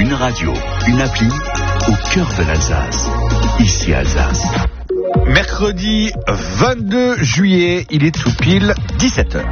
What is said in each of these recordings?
Une radio, une appli, au cœur de l'Alsace. Ici Alsace. Mercredi 22 juillet, il est tout pile 17h.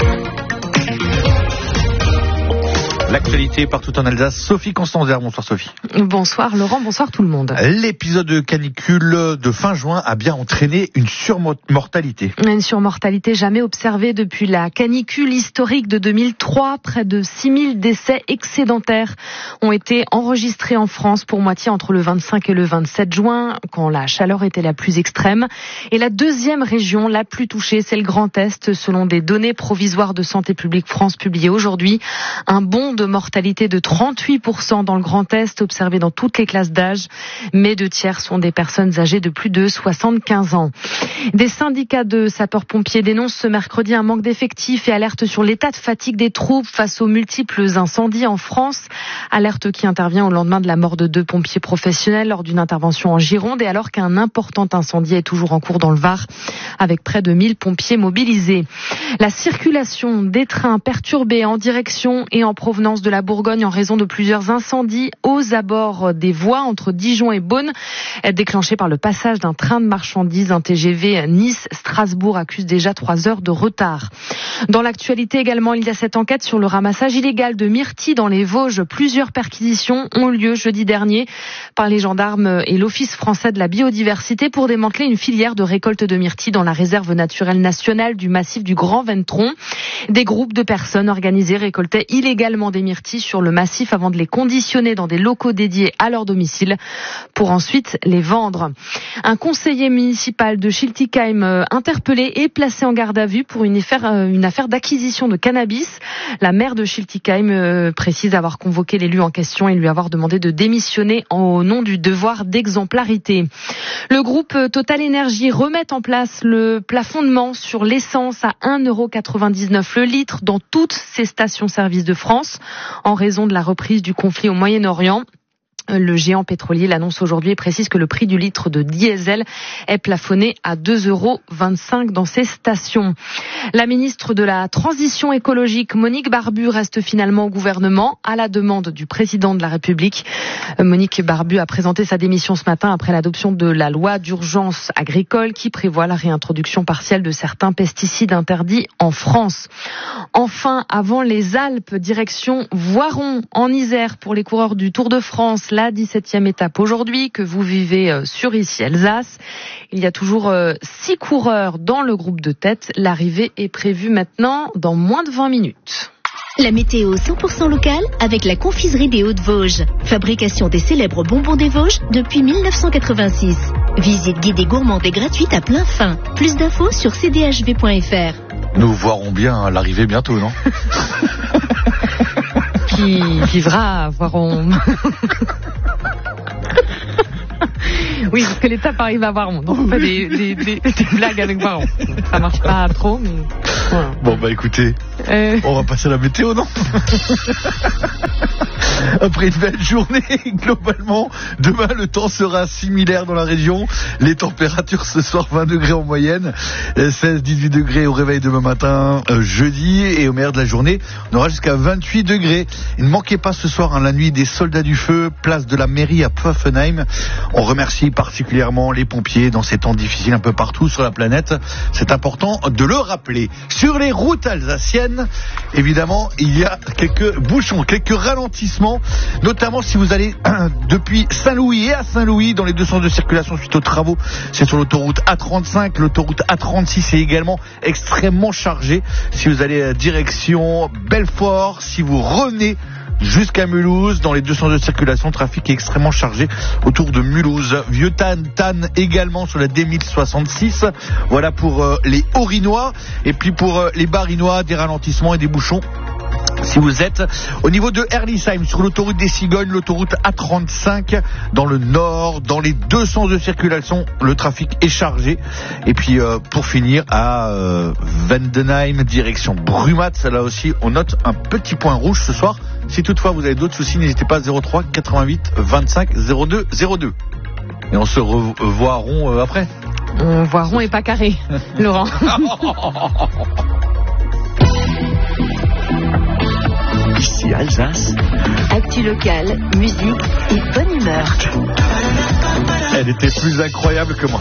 L'actualité partout en Alsace, Sophie Constanzer. Bonsoir Sophie. Bonsoir Laurent, bonsoir tout le monde. L'épisode de canicule de fin juin a bien entraîné une surmortalité. Une surmortalité jamais observée depuis la canicule historique de 2003. Près de 6000 décès excédentaires ont été enregistrés en France pour moitié entre le 25 et le 27 juin, quand la chaleur était la plus extrême. Et la deuxième région la plus touchée, c'est le Grand Est, selon des données provisoires de Santé publique France publiées aujourd'hui. Un bond de mortalité de 38% dans le Grand Est, observé dans toutes les classes d'âge, mais 2/3 sont des personnes âgées de plus de 75 ans. Des syndicats de sapeurs-pompiers dénoncent ce mercredi un manque d'effectifs et alertent sur l'état de fatigue des troupes face aux multiples incendies en France. Alerte qui intervient au lendemain de la mort de 2 pompiers professionnels lors d'une intervention en Gironde et alors qu'un important incendie est toujours en cours dans le Var, avec près de 1000 pompiers mobilisés. La circulation des trains perturbée en direction et en provenance de la Bourgogne en raison de plusieurs incendies aux abords des voies entre Dijon et Beaune, déclenchés par le passage d'un train de marchandises. Un TGV Nice-Strasbourg accuse déjà 3 heures de retard. Dans l'actualité également, il y a cette enquête sur le ramassage illégal de myrtilles dans les Vosges. Plusieurs perquisitions ont lieu jeudi dernier par les gendarmes et l'Office français de la biodiversité pour démanteler une filière de récolte de myrtilles dans la réserve naturelle nationale du massif du Grand Ventron. Des groupes de personnes organisées récoltaient illégalement des myrtilles sur le massif avant de les conditionner dans des locaux dédiés à leur domicile pour ensuite les vendre. Un conseiller municipal de Schiltigheim interpellé et placé en garde à vue pour une affaire d'acquisition de cannabis. La maire de Schiltigheim précise avoir convoqué l'élu en question et lui avoir demandé de démissionner au nom du devoir d'exemplarité. Le groupe Total Énergie remet en place le plafonnement sur l'essence à 1,99€ le litre dans toutes ses stations-service de France en raison de la reprise du conflit au Moyen-Orient. Le géant pétrolier l'annonce aujourd'hui et précise que le prix du litre de diesel est plafonné à 2,25€ dans ses stations. La ministre de la Transition écologique, Monique Barbu, reste finalement au gouvernement à la demande du président de la République. Monique Barbu a présenté sa démission ce matin après l'adoption de la loi d'urgence agricole qui prévoit la réintroduction partielle de certains pesticides interdits en France. Enfin, avant les Alpes, direction Voiron en Isère pour les coureurs du Tour de France. La 17e étape aujourd'hui que vous vivez sur Ici Alsace. Il y a toujours 6 coureurs dans le groupe de tête. L'arrivée est prévue maintenant dans moins de 20 minutes. La météo 100% locale avec la confiserie des Hauts-de-Vosges. Fabrication des célèbres bonbons des Vosges depuis 1986. Visite guidée gourmande et gratuite à plein fin. Plus d'infos sur cdhv.fr. Nous verrons bien l'arrivée bientôt, non? Qui vivra, Voiron. Oui, parce que l'étape arrive à Voiron. Donc on fait des blagues avec Voiron. Ça marche pas trop, mais voilà. Bon bah écoutez, on va passer à la météo, non? Après une belle journée, globalement, demain le temps sera similaire dans la région. Les températures ce soir 20 degrés en moyenne, 16-18 degrés au réveil demain matin, jeudi, et au meilleur de la journée, on aura jusqu'à 28 degrés. Ne manquez pas ce soir la nuit des soldats du feu, place de la mairie à Pfaffenheim. On remercie particulièrement les pompiers dans ces temps difficiles un peu partout sur la planète. C'est important de le rappeler. Sur les routes alsaciennes, évidemment, il y a quelques bouchons, quelques ralentissements, notamment si vous allez depuis Saint-Louis et à Saint-Louis dans les deux sens de circulation suite aux travaux. C'est sur l'autoroute A35, l'autoroute A36 est également extrêmement chargée. Si vous allez direction Belfort, si vous revenez jusqu'à Mulhouse, dans les deux sens de circulation, trafic est extrêmement chargé autour de Mulhouse. Vieux-Tannes également sur la D1066. Voilà pour les Haut-Rhinois. Et puis pour les Bas-Rhinois, des ralentissements et des bouchons. Si vous êtes au niveau de Herlisheim, sur l'autoroute des Cigognes, l'autoroute A35, dans le nord, dans les deux sens de circulation, le trafic est chargé. Et puis pour finir, à Vendenheim, direction Brumat, là aussi, on note un petit point rouge ce soir. Si toutefois vous avez d'autres soucis, n'hésitez pas à 03 88 25 02 02. Et on se revoit rond après. On voit rond et pas carré, Laurent. Ici Alsace. Actu locale, musique et bonne humeur. Elle était plus incroyable que moi.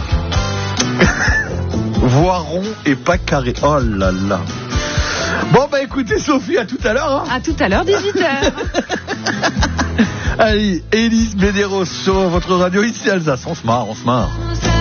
Voir rond et pas carré. Oh là là. Bon bah écoutez Sophie, à tout à l'heure. Hein. À tout à l'heure, 18h. Allez, Élise Medeiros sur votre radio ici Alsace. On se marre.